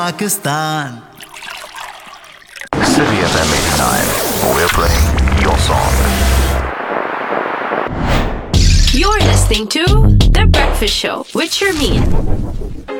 Pakistan. City FM 89. We're playing your song. You're listening to The Breakfast Show with Shermeen.